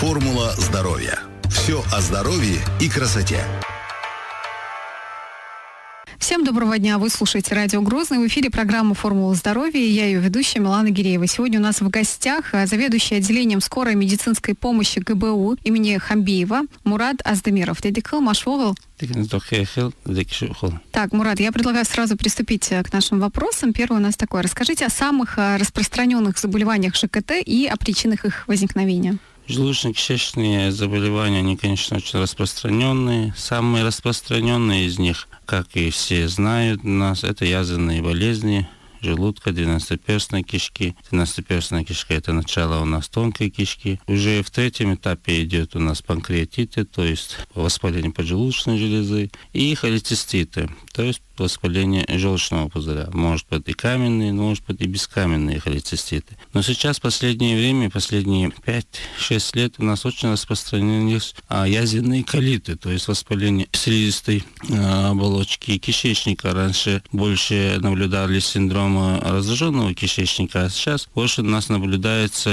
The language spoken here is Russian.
Формула здоровья. Все о здоровье и красоте. Всем доброго дня. Вы слушаете радио Грозный. В эфире программа «Формула здоровья». Я ее ведущая Милана Гиреева. Сегодня у нас в гостях заведующий отделением скорой медицинской помощи ГБУ имени Хамбиева Мурат Аздемиров. Так, Мурат, я предлагаю сразу приступить к нашим вопросам. Первый у нас такой. Расскажите о самых распространенных заболеваниях ЖКТ и о причинах их возникновения. Желудочно-кишечные заболевания, они, конечно, очень распространенные. Самые распространенные из них, как и все знают у нас, это язвенные болезни желудка, двенадцатиперстной кишки. Двенадцатиперстная кишка – это начало у нас тонкой кишки. Уже в третьем этапе идет у нас панкреатиты, то есть воспаление поджелудочной железы, и холециститы, то есть воспаление желчного пузыря. Может быть и каменные, может быть и бескаменные холециститы. Но сейчас, в последнее время, последние 5-6 лет у нас очень распространились язвенные колиты, то есть воспаление слизистой оболочки кишечника. Раньше больше наблюдались синдромы раздраженного кишечника, а сейчас больше у нас наблюдается